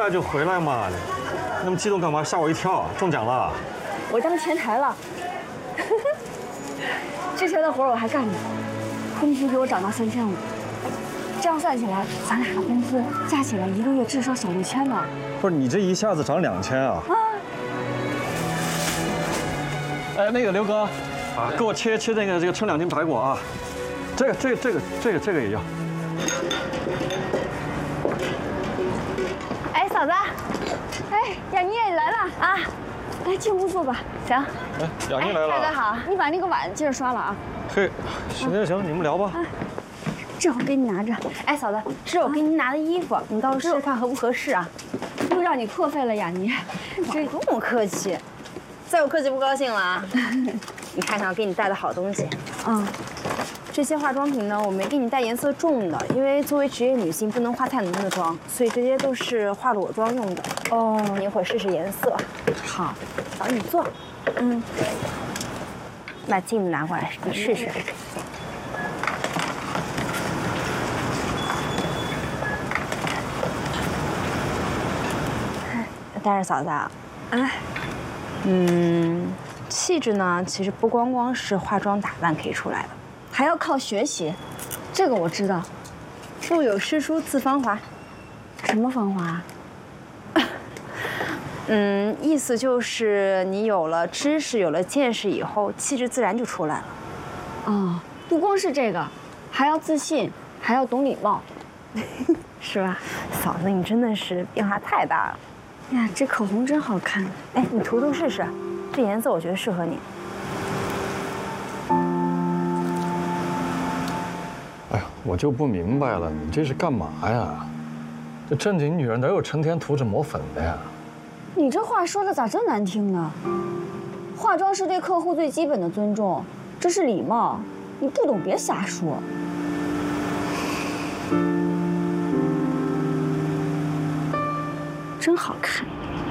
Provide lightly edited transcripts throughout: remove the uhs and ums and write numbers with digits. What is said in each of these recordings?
来就回来嘛，那么激动干嘛？吓我一跳！中奖了！ 我当前台了。之前的活我还干呢，工资给我涨到3500，这样算起来，咱俩的工资加起来1个月至少小6000呢。 不是你这一下子涨2000啊？哎，那个刘哥，啊，给我切那个称2斤排骨啊，这个也要。 哎，嫂子，哎，雅妮也来了啊，来进屋坐吧。行。 哎，雅妮来了。 大哥好，你把那个碗接着刷了啊。 嘿，行，你们聊吧。 这我给你拿着。 哎，嫂子，这是我给您拿的衣服，你到时候试试看合不合适啊。 又让你破费了，雅妮。 这不用客气。 再有客气不高兴了啊！你看看我给你带的好东西。这些化妆品呢，我没给你带颜色重的，因为作为职业女性不能化太浓的妆，所以这些都是化裸妆用的。哦，你一会儿试试颜色。好，嫂子你坐。把镜子拿过来，你试试。但是嫂子啊，气质呢，其实不光光是化妆打扮可以出来的， 还要靠学习。这个我知道。 腹有诗书自芳华。 什么芳华？ 意思就是你有了知识，有了见识以后，气质自然就出来了。 哦，不光是这个，还要自信，还要懂礼貌，是吧？ 嫂子，你真的是变化太大了。 呀，这口红真好看。 哎，你涂试试，这颜色我觉得适合你。 哎呀，我就不明白了，你这是干嘛呀？这正经女人哪有成天涂着抹粉的呀？ 你这话说的咋这难听呢？化妆是对客户最基本的尊重，这是礼貌。你不懂别瞎说。真好看。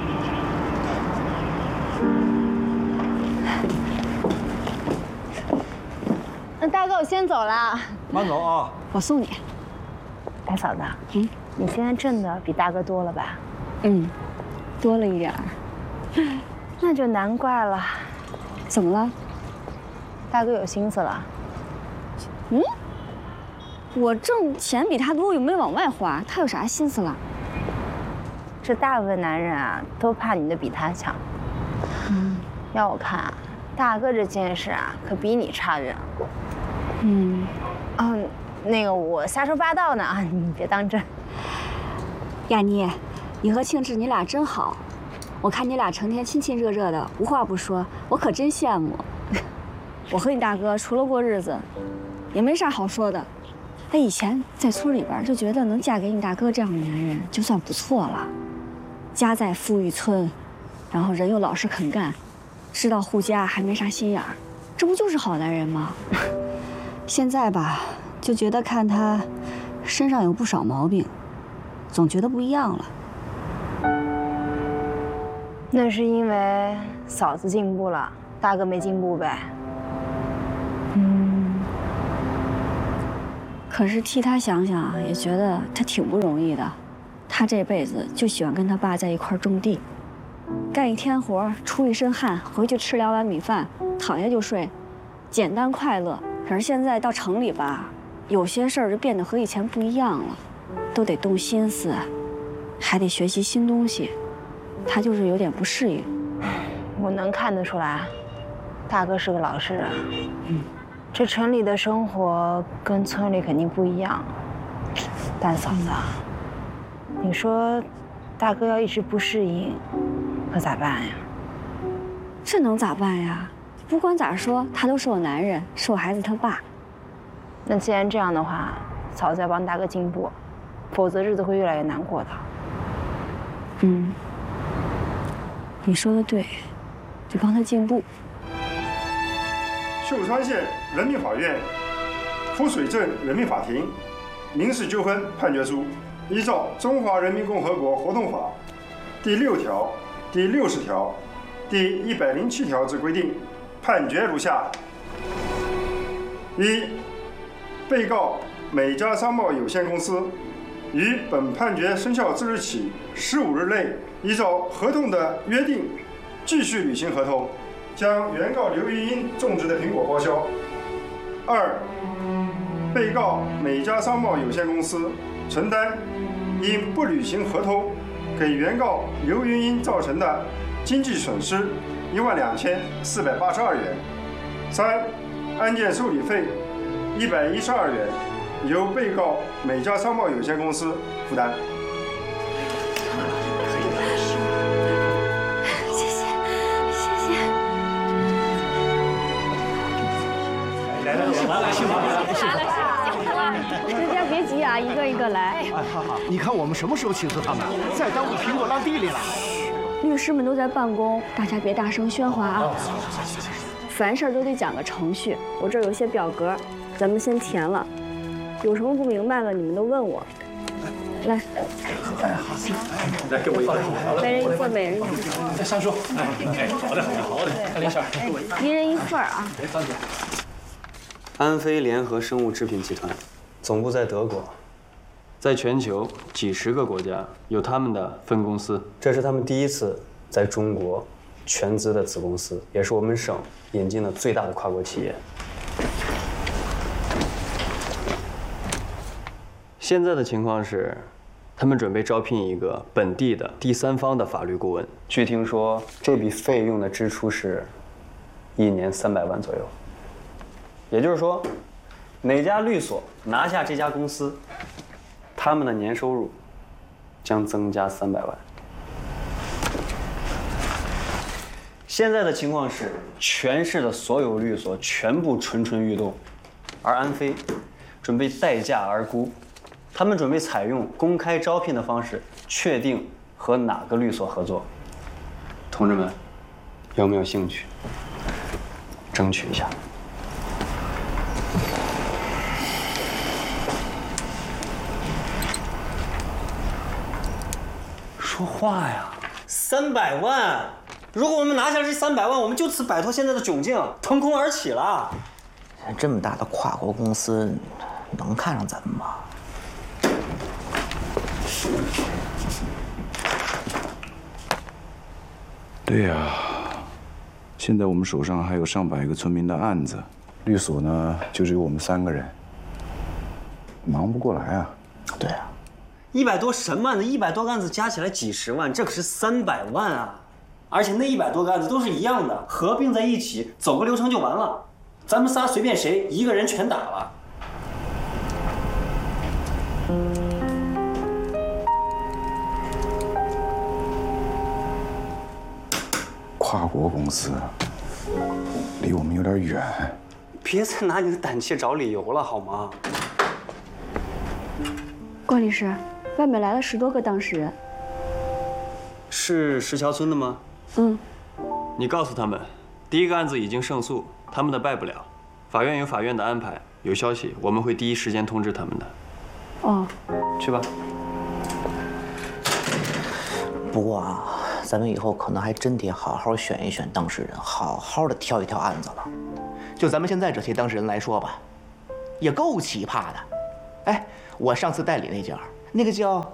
那大哥，我先走了。 慢走啊！ 我送你。 哎，嫂子，你现在挣的比大哥多了吧？ 多了一点儿。 那就难怪了。 怎么了？ 大哥有心思了。 我挣钱比他多，又没往外花，他有啥心思了？ 这大部分男人啊，都怕你的比他强。要我看啊，大哥这见识啊，可比你差远了。那个我瞎说八道呢啊，你别当真。 雅妮，你和庆志你俩真好，我看你俩成天亲亲热热的，无话不说，我可真羡慕。我和你大哥除了过日子，也没啥好说的。他以前在村里边就觉得能嫁给你大哥这样的男人就算不错了。家在富裕村，然后人又老实肯干，知道护家还没啥心眼儿，这不就是好男人吗？现在吧，就觉得看他身上有不少毛病，总觉得不一样了。 那是因为嫂子进步了，大哥没进步呗。 可是替他想想，也觉得他挺不容易的。他这辈子就喜欢跟他爸在一块种地，干一天活，出一身汗，回去吃2碗米饭，躺下就睡，简单快乐。可是现在到城里吧，有些事儿就变得和以前不一样了，都得动心思，还得学习新东西。他就是有点不适应。 我能看得出来，大哥是个老实人。这城里的生活跟村里肯定不一样。但嫂子，你说大哥要一直不适应，可咋办呀？ 这能咋办呀？不管咋说，他都是我男人，是我孩子他爸。 那既然这样的话，嫂子要帮大哥进步，否则日子会越来越难过的。 你说的对，就帮他进步。 秀川县人民法院浮水镇人民法庭民事纠纷判决书，依照《中华人民共和国活动法》第6条、第60条、第107条之规定，判决如下：一、被告美家商贸有限公司于本判决生效之日起15日内，依照合同的约定继续履行合同，将原告刘玉英种植的苹果包销。2、被告美家商贸有限公司承担因不履行合同给原告刘玉英造成的经济损失12482元。3、案件受理费112元，由被告美家商贸有限公司负担。 谢谢，谢谢。 大家别急啊，一个一个来。 哎，好，你看我们什么时候起诉他们？再耽误苹果烂地里了。 律师们都在办公，大家别大声喧哗啊。凡事都得讲个程序，我这儿有些表格，咱们先填了。有什么不明白的，你们都问我。来， 哎，好， 来给我一份， 每人一份，每人一份。 上书。哎，好的，林 Sir， 一人一份啊。 安飞联合生物制品集团，总部在德国，在全球几十个国家有他们的分公司。这是他们第一次在中国全资的子公司，也是我们省引进的最大的跨国企业。现在的情况是，他们准备招聘一个本地的第三方的法律顾问。据听说，这笔费用的支出是1年300万左右。也就是说，哪家律所拿下这家公司，他们的年收入将增加300万。现在的情况是，全市的所有律所全部蠢蠢欲动，而安飞准备待价而沽，他们准备采用公开招聘的方式，确定和哪个律所合作。同志们，有没有兴趣？争取一下。说话呀！300万，如果我们拿下这300万，我们就此摆脱现在的窘境，腾空而起了。 这么大的跨国公司，能看上咱们吗？ 对呀，现在我们手上还有上百个村民的案子，律所呢就只有我们3个人，忙不过来啊。 对啊。 100多什么案子，100多个案子加起来几十万，这可是300万啊！而且那100多个案子都是一样的，合并在一起，走个流程就完了。咱们仨随便谁一个人全打了。 跨国公司，离我们有点远。 别再拿你的胆怯找理由了，好吗？ 关律师，外面来了10多个当事人。 是石桥村的吗？ 嗯。 你告诉他们，第一个案子已经胜诉，他们的败不了。法院有法院的安排，有消息我们会第一时间通知他们的。 哦。 去吧。 不过啊，咱们以后可能还真得好好选一选当事人，好好的挑一挑案子了。就咱们现在这些当事人来说吧，也够奇葩的。哎，我上次代理那家，那个叫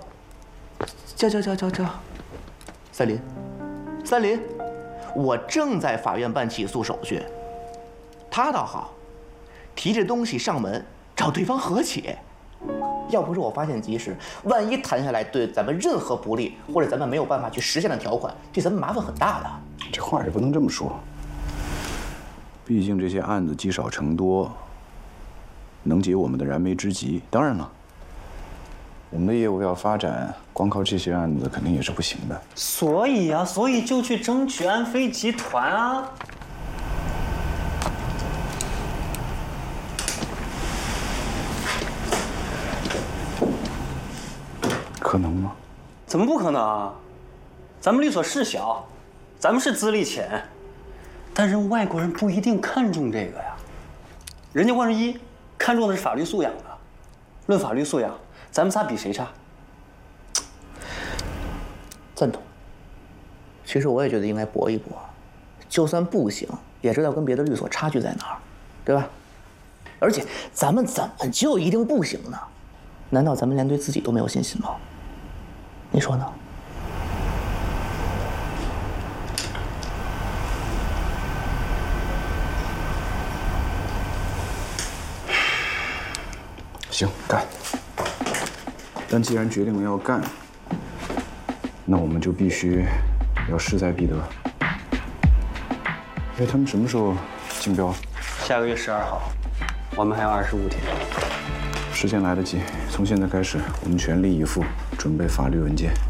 三林，我正在法院办起诉手续。他倒好，提着东西上门找对方和解。要不是我发现及时，万一谈下来对咱们任何不利，或者咱们没有办法去实现的条款，对咱们麻烦很大的。 这话也不能这么说，毕竟这些案子积少成多，能解我们的燃眉之急。当然了，我们的业务要发展，光靠这些案子肯定也是不行的。 所以就去争取安飞集团啊！ 可能吗？ 怎么不可能啊？咱们律所是小，咱们是资历浅，但是外国人不一定看重这个呀。人家万事一看重的是法律素养的。论法律素养，咱们仨比谁差？ 赞同。其实我也觉得应该搏一搏，就算不行，也知道跟别的律所差距在哪儿，对吧？而且咱们怎么就一定不行呢？ 难道咱们连对自己都没有信心吗？你说呢？ 行，干。但既然决定了要干，那我们就必须要势在必得。哎，他们什么时候竞标？ 下个月12号，我们还有25天。 时间来得及，从现在开始，我们全力以赴准备法律文件。